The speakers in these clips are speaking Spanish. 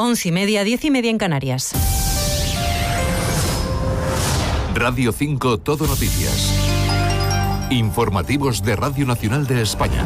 11:30, 10:30 en Canarias. Radio 5 Todo Noticias. Informativos de Radio Nacional de España.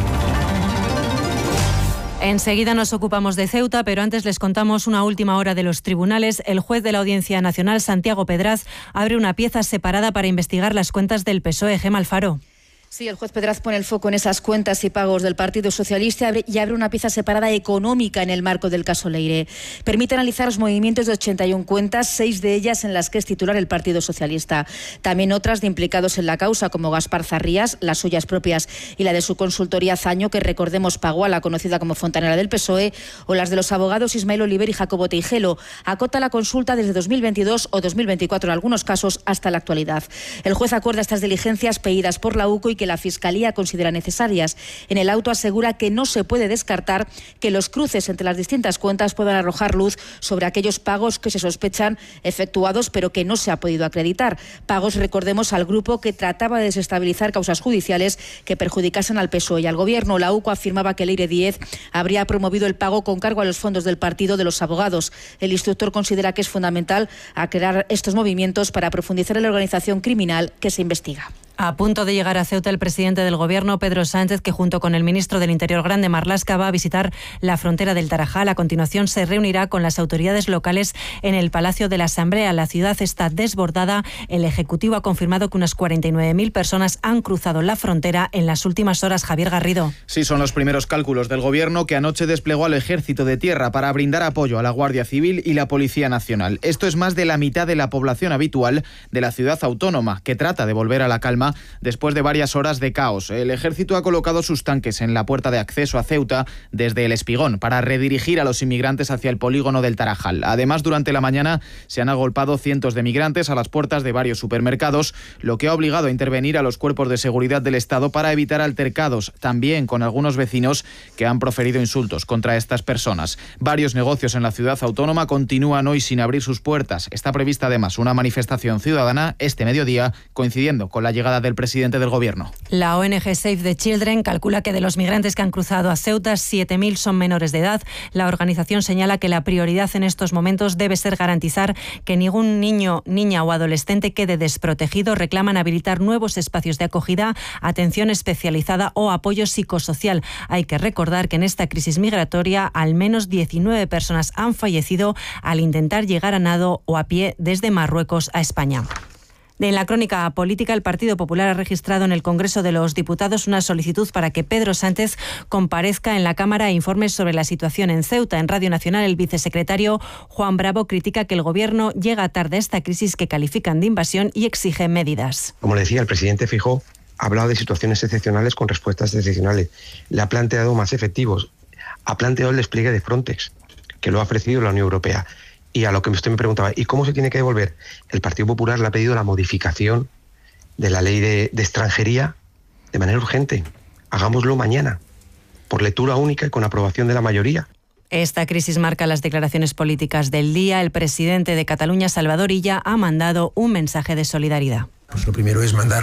Enseguida nos ocupamos de Ceuta, pero antes les contamos una última hora de los tribunales. El juez de la Audiencia Nacional, Santiago Pedraz, abre una pieza separada para investigar las cuentas del PSOE. Gemma Alfaro. Sí, el juez Pedraz pone el foco en esas cuentas y pagos del Partido Socialista y abre una pieza separada económica en el marco del caso Leire. Permite analizar los movimientos de 81 cuentas, 6 de ellas en las que es titular el Partido Socialista. También otras de implicados en la causa, como Gaspar Zarrías, las suyas propias y la de su consultoría Zaño, que recordemos pagó a la conocida como Fontanera del PSOE, o las de los abogados Ismael Oliver y Jacobo Teijelo. Acota la consulta desde 2022 o 2024 en algunos casos hasta la actualidad. El juez acuerda estas diligencias pedidas por la UCO y que la Fiscalía considera necesarias. En el auto asegura que no se puede descartar que los cruces entre las distintas cuentas puedan arrojar luz sobre aquellos pagos que se sospechan efectuados pero que no se ha podido acreditar. Pagos, recordemos, al grupo que trataba de desestabilizar causas judiciales que perjudicasen al PSOE y al Gobierno. La UCO afirmaba que Leire Díez habría promovido el pago con cargo a los fondos del partido de los abogados. El instructor considera que es fundamental aclarar estos movimientos para profundizar en la organización criminal que se investiga. A punto de llegar a Ceuta, el presidente del Gobierno, Pedro Sánchez, que junto con el ministro del Interior, Grande Marlaska, va a visitar la frontera del Tarajal. A continuación se reunirá con las autoridades locales en el Palacio de la Asamblea. La ciudad está desbordada. El Ejecutivo ha confirmado que unas 49.000 personas han cruzado la frontera en las últimas horas. Javier Garrido. Sí, son los primeros cálculos del Gobierno, que anoche desplegó al Ejército de Tierra para brindar apoyo a la Guardia Civil y la Policía Nacional. Esto es más de la mitad de la población habitual de la ciudad autónoma, que trata de volver a la calma después de varias horas de caos. El Ejército ha colocado sus tanques en la puerta de acceso a Ceuta desde El Espigón para redirigir a los inmigrantes hacia el polígono del Tarajal. Además, durante la mañana se han agolpado cientos de migrantes a las puertas de varios supermercados, lo que ha obligado a intervenir a los cuerpos de seguridad del Estado para evitar altercados, también con algunos vecinos que han proferido insultos contra estas personas. Varios negocios en la ciudad autónoma continúan hoy sin abrir sus puertas. Está prevista además una manifestación ciudadana este mediodía, coincidiendo con la llegada del presidente del Gobierno. La ONG Save the Children calcula que de los migrantes que han cruzado a Ceuta, 7.000 son menores de edad. La organización señala que la prioridad en estos momentos debe ser garantizar que ningún niño, niña o adolescente quede desprotegido. Reclaman habilitar nuevos espacios de acogida, atención especializada o apoyo psicosocial. Hay que recordar que en esta crisis migratoria al menos 19 personas han fallecido al intentar llegar a nado o a pie desde Marruecos a España. En la crónica política, el Partido Popular ha registrado en el Congreso de los Diputados una solicitud para que Pedro Sánchez comparezca en la Cámara e informe sobre la situación en Ceuta. En Radio Nacional, el vicesecretario Juan Bravo critica que el Gobierno llega tarde a esta crisis que califican de invasión y exige medidas. Como le decía, el presidente Feijóo ha hablado de situaciones excepcionales con respuestas excepcionales. Le ha planteado más efectivos. Ha planteado el despliegue de Frontex, que lo ha ofrecido la Unión Europea. Y a lo que usted me preguntaba, ¿y cómo se tiene que devolver? El Partido Popular le ha pedido la modificación de la ley de extranjería de manera urgente. Hagámoslo mañana, por lectura única y con aprobación de la mayoría. Esta crisis marca las declaraciones políticas del día. El presidente de Cataluña, Salvador Illa, ha mandado un mensaje de solidaridad. Pues lo primero es mandar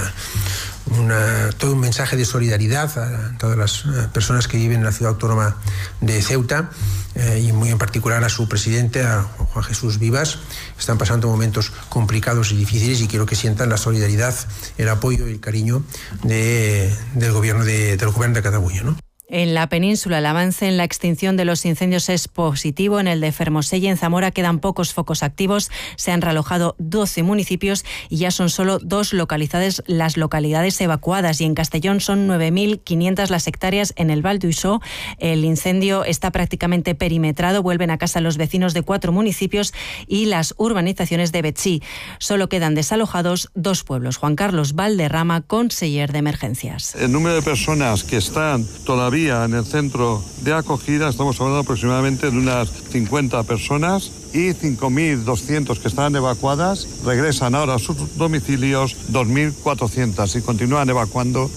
todo un mensaje de solidaridad a todas las personas que viven en la ciudad autónoma de Ceuta y muy en particular a su presidente, a Juan Jesús Vivas. Están pasando momentos complicados y difíciles y quiero que sientan la solidaridad, el apoyo y el cariño del gobierno de Cataluña, ¿no? En la península, el avance en la extinción de los incendios es positivo. En el de Fermoselle y en Zamora quedan pocos focos activos. Se han realojado 12 municipios y ya son solo 2 las localidades evacuadas. Y en Castellón son 9.500 las hectáreas en el Val d'Uixó. El incendio está prácticamente perimetrado. Vuelven a casa los vecinos de 4 municipios y las urbanizaciones de Betxí. Solo quedan desalojados 2 pueblos. Juan Carlos Valderrama, conseller de emergencias. El número de personas que están todavía en el centro de acogida, estamos hablando aproximadamente de unas 50 personas y 5.200 que están evacuadas, regresan ahora a sus domicilios 2.400 y continúan evacuadas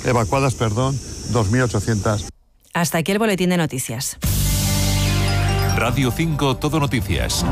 2.800. Hasta aquí el boletín de noticias. Radio 5 Todo Noticias.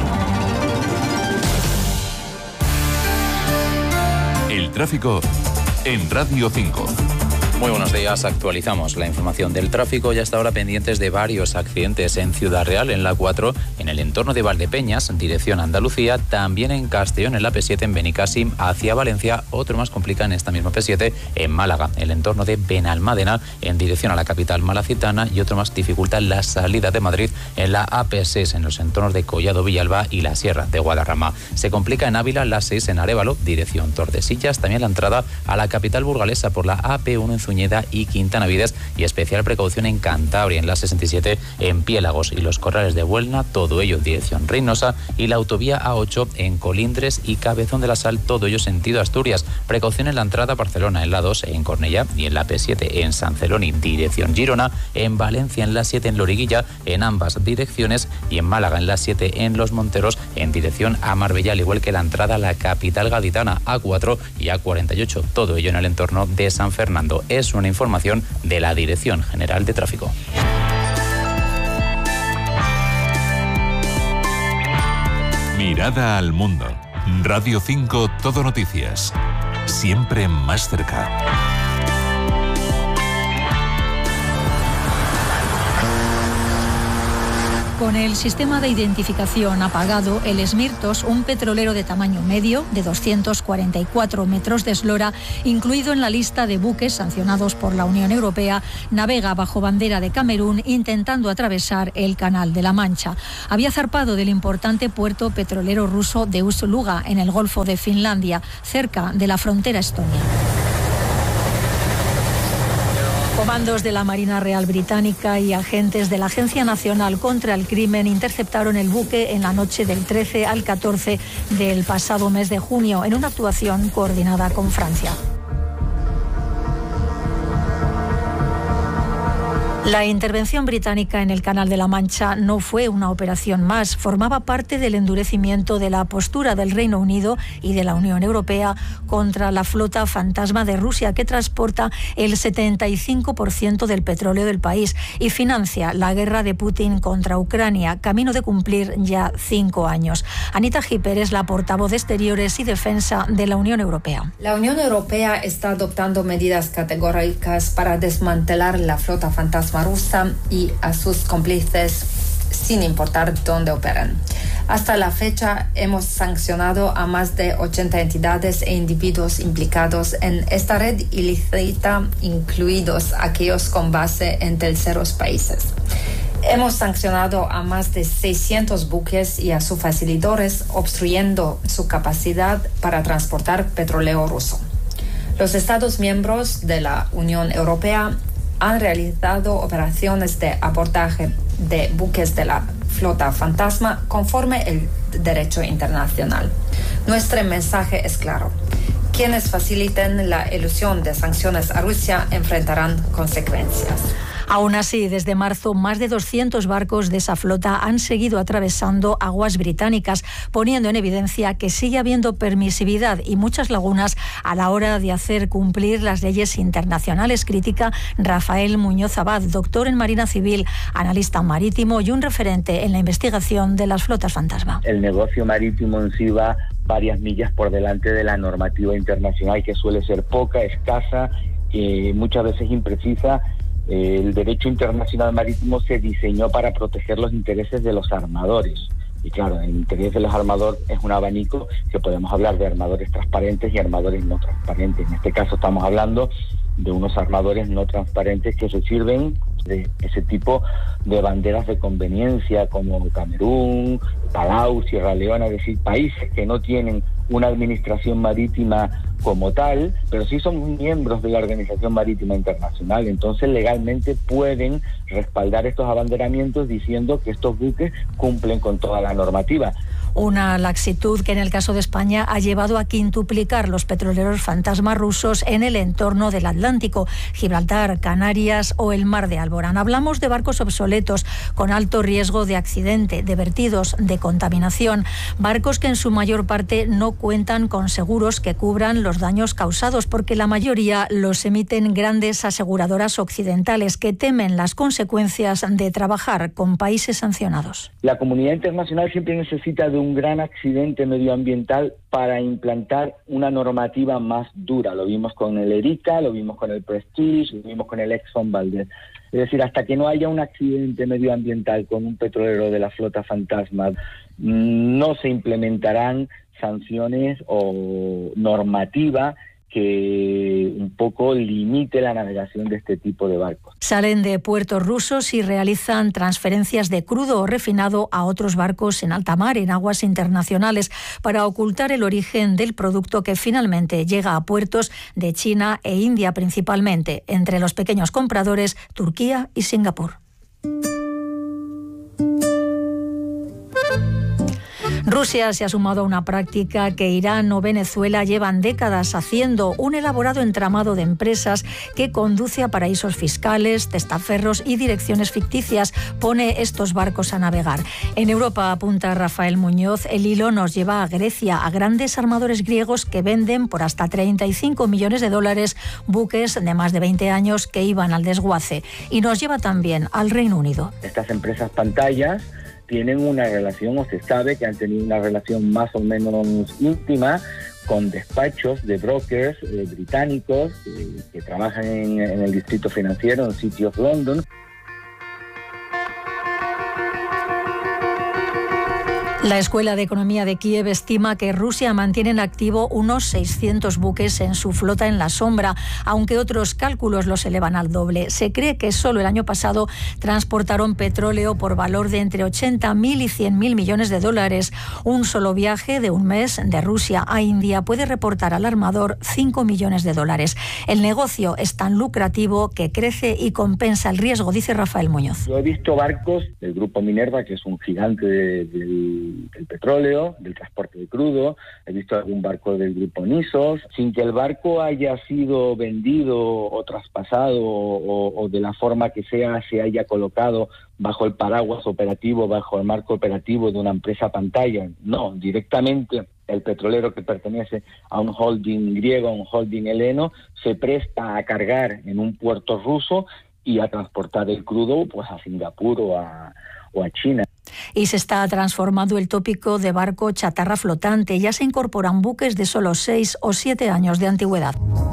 El tráfico en Radio 5. Muy buenos días, actualizamos la información del tráfico y hasta ahora pendientes de varios accidentes en Ciudad Real, en la 4, en el entorno de Valdepeñas, dirección Andalucía, también en Castellón, en la P7, en Benicàssim, hacia Valencia, otro más complica en esta misma P7, en Málaga, el entorno de Benalmádena, en dirección a la capital malacitana, y otro más dificulta la salida de Madrid en la AP6, en los entornos de Collado Villalba y la Sierra de Guadarrama. Se complica en Ávila, la 6 en Arévalo, dirección Tordesillas, también la entrada a la capital burgalesa por la AP1 en Zuñeda y Quintanavides, y especial precaución en Cantabria, en la 67 en Piélagos y los Corrales de Buelna, todo ello en dirección Reynosa, y la autovía A8 en Colindres y Cabezón de la Sal, todo ello sentido Asturias. Precaución en la entrada a Barcelona, en la 2 en Cornellá y en la P7 en San Celoni, dirección Girona, en Valencia en la 7 en Loriguilla, en ambas direcciones, y en Málaga en la 7 en Los Monteros, en dirección a Marbella, al igual que la entrada a la capital gaditana, A4 y A48, todo ello en el entorno de San Fernando. Es una información de la Dirección General de Tráfico. Mirada al mundo. Radio 5 Todo Noticias. Siempre más cerca. Con el sistema de identificación apagado, el Smirtos, un petrolero de tamaño medio, de 244 metros de eslora, incluido en la lista de buques sancionados por la Unión Europea, navega bajo bandera de Camerún intentando atravesar el Canal de la Mancha. Había zarpado del importante puerto petrolero ruso de Ust-Luga, en el Golfo de Finlandia, cerca de la frontera estonia. Comandos de la Marina Real Británica y agentes de la Agencia Nacional contra el Crimen interceptaron el buque en la noche del 13 al 14 del pasado mes de junio, en una actuación coordinada con Francia. La intervención británica en el Canal de la Mancha no fue una operación más, formaba parte del endurecimiento de la postura del Reino Unido y de la Unión Europea contra la flota fantasma de Rusia, que transporta el 75% del petróleo del país y financia la guerra de Putin contra Ucrania, camino de cumplir ya 5 años. Anita Hipper es la portavoz de Exteriores y Defensa de la Unión Europea. La Unión Europea está adoptando medidas categóricas para desmantelar la flota fantasma rusa y a sus cómplices, sin importar dónde operan. Hasta la fecha hemos sancionado a más de 80 entidades e individuos implicados en esta red ilícita, incluidos aquellos con base en terceros países. Hemos sancionado a más de 600 buques y a sus facilitadores, obstruyendo su capacidad para transportar petróleo ruso. Los Estados miembros de la Unión Europea han realizado operaciones de abordaje de buques de la flota fantasma conforme el derecho internacional. Nuestro mensaje es claro: quienes faciliten la elusión de sanciones a Rusia enfrentarán consecuencias. Aún así, desde marzo, más de 200 barcos de esa flota han seguido atravesando aguas británicas, poniendo en evidencia que sigue habiendo permisividad y muchas lagunas a la hora de hacer cumplir las leyes internacionales, critica Rafael Muñoz Abad, doctor en Marina Civil, analista marítimo y un referente en la investigación de las flotas fantasma. El negocio marítimo en sí va varias millas por delante de la normativa internacional, que suele ser poca, escasa, muchas veces imprecisa. El derecho internacional marítimo se diseñó para proteger los intereses de los armadores. Y claro, el interés de los armadores es un abanico que podemos hablar de armadores transparentes y armadores no transparentes. En este caso estamos hablando de unos armadores no transparentes que se sirven de ese tipo de banderas de conveniencia como Camerún, Palau, Sierra Leona, es decir, países que no tienen una administración marítima como tal, pero sí son miembros de la Organización Marítima Internacional. Entonces legalmente pueden respaldar estos abanderamientos diciendo que estos buques cumplen con toda la normativa. Una laxitud que en el caso de España ha llevado a quintuplicar los petroleros fantasma rusos en el entorno del Atlántico, Gibraltar, Canarias o el Mar de Alborán. Hablamos de barcos obsoletos con alto riesgo de accidente, de vertidos, de contaminación, barcos que en su mayor parte no cuentan con seguros que cubran los los daños causados, porque la mayoría los emiten grandes aseguradoras occidentales que temen las consecuencias de trabajar con países sancionados. La comunidad internacional siempre necesita de un gran accidente medioambiental para implantar una normativa más dura. Lo vimos con el Erika, lo vimos con el Prestige, lo vimos con el Exxon Valdez. Es decir, hasta que no haya un accidente medioambiental con un petrolero de la flota fantasma, no se implementarán sanciones o normativa que un poco limite la navegación de este tipo de barcos. Salen de puertos rusos y realizan transferencias de crudo o refinado a otros barcos en alta mar, en aguas internacionales, para ocultar el origen del producto que finalmente llega a puertos de China e India principalmente, entre los pequeños compradores Turquía y Singapur. Rusia se ha sumado a una práctica que Irán o Venezuela llevan décadas haciendo, un elaborado entramado de empresas que conduce a paraísos fiscales, testaferros y direcciones ficticias, pone estos barcos a navegar. En Europa, apunta Rafael Muñoz, el hilo nos lleva a Grecia, a grandes armadores griegos que venden por hasta 35 millones de dólares buques de más de 20 años que iban al desguace. Y nos lleva también al Reino Unido. Estas empresas pantallas tienen una relación, o se sabe que han tenido una relación más o menos íntima con despachos de brokers británicos que trabajan en el distrito financiero, en City of London. La Escuela de Economía de Kiev estima que Rusia mantiene en activo unos 600 buques en su flota en la sombra, aunque otros cálculos los elevan al doble. Se cree que solo el año pasado transportaron petróleo por valor de entre 80.000 y 100.000 millones de dólares. Un solo viaje de un mes de Rusia a India puede reportar al armador 5 millones de dólares. El negocio es tan lucrativo que crece y compensa el riesgo, dice Rafael Muñoz. Yo he visto barcos del grupo Minerva, que es un gigante del petróleo, del transporte de crudo. He visto algún barco del grupo Nisos, sin que el barco haya sido vendido o traspasado o de la forma que sea, se haya colocado bajo el paraguas operativo, bajo el marco operativo de una empresa pantalla. No, directamente el petrolero, que pertenece a un holding griego, a un holding heleno, se presta a cargar en un puerto ruso y a transportar el crudo pues a Singapur o a China. Y se está transformando el tópico de barco chatarra flotante. Ya se incorporan buques de solo 6 o 7 años de antigüedad.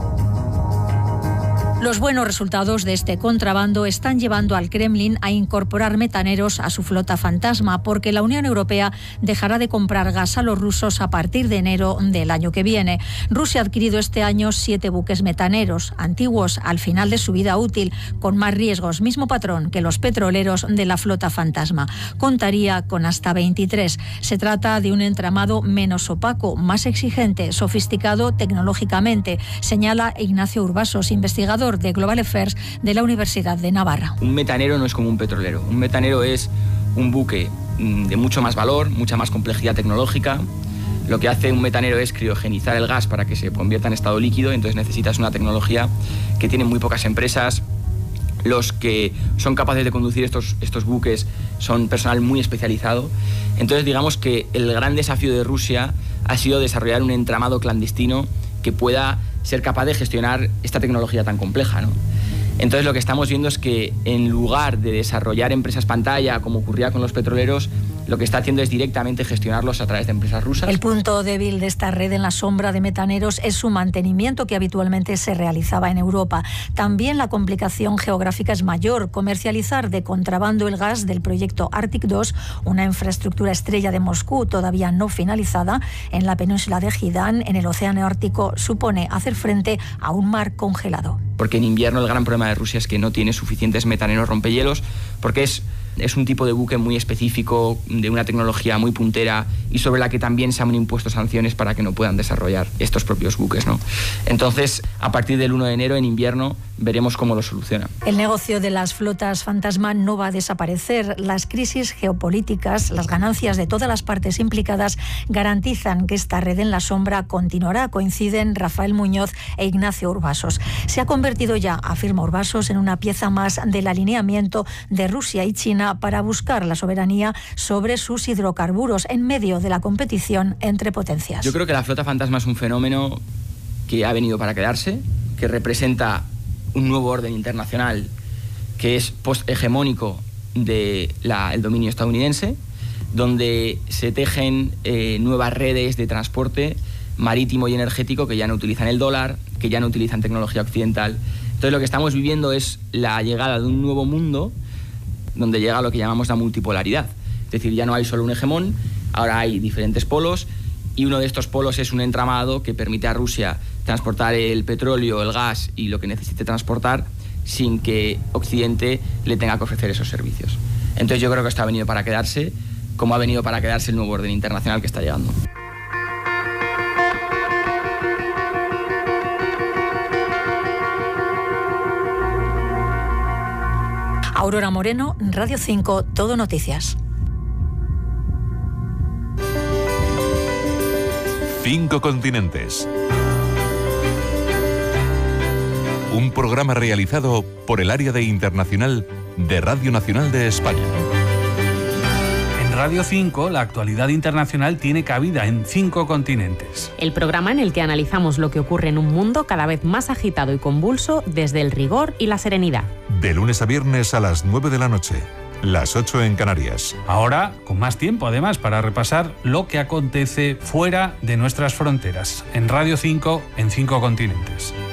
Los buenos resultados de este contrabando están llevando al Kremlin a incorporar metaneros a su flota fantasma, porque la Unión Europea dejará de comprar gas a los rusos a partir de enero del año que viene. Rusia ha adquirido este año 7 buques metaneros, antiguos al final de su vida útil, con más riesgos, mismo patrón que los petroleros de la flota fantasma. Contaría con hasta 23. Se trata de un entramado menos opaco, más exigente, sofisticado tecnológicamente, señala Ignacio Urbasos, investigador de Global Affairs de la Universidad de Navarra. Un metanero no es como un petrolero. Un metanero es un buque de mucho más valor, mucha más complejidad tecnológica. Lo que hace un metanero es criogenizar el gas para que se convierta en estado líquido, entonces necesitas una tecnología que tienen muy pocas empresas. Los que son capaces de conducir estos buques son personal muy especializado. Entonces digamos que el gran desafío de Rusia ha sido desarrollar un entramado clandestino que pueda ser capaz de gestionar esta tecnología tan compleja, ¿no? Entonces lo que estamos viendo es que en lugar de desarrollar empresas pantalla, como ocurría con los petroleros, lo que está haciendo es directamente gestionarlos a través de empresas rusas. El punto débil de esta red en la sombra de metaneros es su mantenimiento, que habitualmente se realizaba en Europa. También la complicación geográfica es mayor. Comercializar de contrabando el gas del proyecto Arctic 2, una infraestructura estrella de Moscú todavía no finalizada, en la península de Jidán, en el océano Ártico, supone hacer frente a un mar congelado. Porque en invierno el gran problema de Rusia es que no tiene suficientes metaneros rompehielos, porque es un tipo de buque muy específico, de una tecnología muy puntera y sobre la que también se han impuesto sanciones para que no puedan desarrollar estos propios buques, ¿no? Entonces, a partir del 1 de enero, en invierno, veremos cómo lo solucionan. El negocio de las flotas fantasma no va a desaparecer. Las crisis geopolíticas, las ganancias de todas las partes implicadas garantizan que esta red en la sombra continuará, coinciden Rafael Muñoz e Ignacio Urbasos. Se ha convertido ya, afirma Urbasos, en una pieza más del alineamiento de Rusia y China para buscar la soberanía sobre sus hidrocarburos en medio de la competición entre potencias. Yo creo que la flota fantasma es un fenómeno que ha venido para quedarse, que representa un nuevo orden internacional que es post-hegemónico del dominio estadounidense, donde se tejen nuevas redes de transporte marítimo y energético que ya no utilizan el dólar, que ya no utilizan tecnología occidental. Entonces lo que estamos viviendo es la llegada de un nuevo mundo donde llega lo que llamamos la multipolaridad. Es decir, ya no hay solo un hegemón, ahora hay diferentes polos, y uno de estos polos es un entramado que permite a Rusia transportar el petróleo, el gas y lo que necesite transportar sin que Occidente le tenga que ofrecer esos servicios. Entonces yo creo que esto ha venido para quedarse, como ha venido para quedarse el nuevo orden internacional que está llegando. Aurora Moreno, Radio 5, Todo Noticias. 5 continentes. Un programa realizado por el área de internacional de Radio Nacional de España. En Radio 5, la actualidad internacional tiene cabida en 5 continentes. El programa en el que analizamos lo que ocurre en un mundo cada vez más agitado y convulso desde el rigor y la serenidad. De lunes a viernes a las 9 de la noche. Las 8 en Canarias. Ahora, con más tiempo además para repasar lo que acontece fuera de nuestras fronteras. En Radio 5, en 5 continentes.